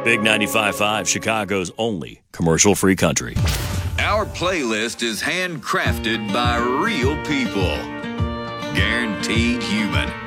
Big 95.5, Chicago's only commercial-free country. Our playlist is handcrafted by real people. Guaranteed human.